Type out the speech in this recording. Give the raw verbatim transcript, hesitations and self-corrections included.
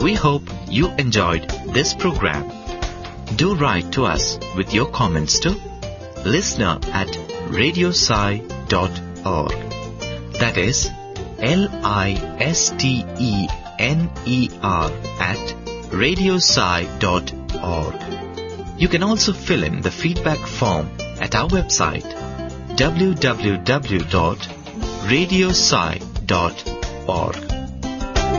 We hope you enjoyed this program. Do write to us with your comments to listener at radiosci dot org. That is L I S T E N E R at radiosci dot org. You can also fill in the feedback form at our website w w w dot radiosci dot org.